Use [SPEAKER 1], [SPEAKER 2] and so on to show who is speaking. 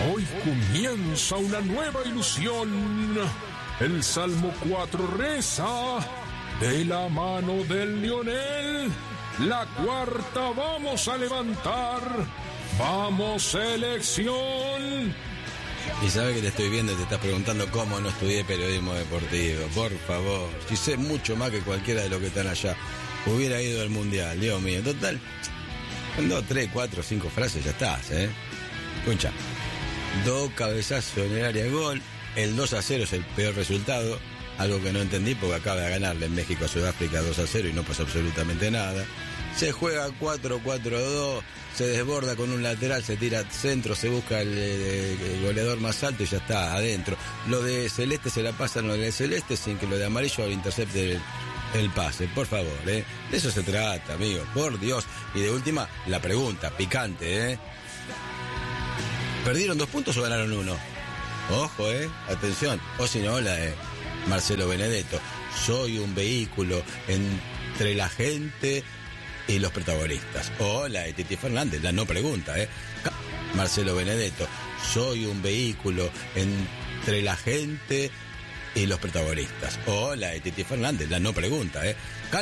[SPEAKER 1] Hoy comienza una nueva ilusión. El Salmo 4 reza: de la mano del Lionel, la cuarta vamos a levantar. ¡Vamos, selección!
[SPEAKER 2] Y sabes que te estoy viendo y te estás preguntando cómo no estudié periodismo deportivo. Por favor, si sé mucho más que cualquiera de los que están allá. Hubiera ido al mundial, Dios mío. Total, con 2, 3, 4, 5 frases ya estás, Escucha, 2 cabezazos en el área de gol. El 2-0 es el peor resultado. Algo que no entendí porque acaba de ganarle en México a Sudáfrica 2-0 y no pasó absolutamente nada. Se juega 4-4-2, se desborda con un lateral, se tira centro, se busca el goleador más alto y ya está, adentro. Lo de Celeste se la pasan lo de Celeste sin que lo de amarillo intercepte el pase, por favor, De eso se trata, amigo, por Dios. Y de última, la pregunta, picante, ¿Perdieron 2 puntos o ganaron 1? Ojo, atención. O si no, la de Marcelo Benedetto. Soy un vehículo entre la gente y los protagonistas. O la de Titi Fernández, la no pregunta, Marcelo Benedetto. Soy un vehículo entre la gente y los protagonistas. O la de Titi Fernández, la no pregunta,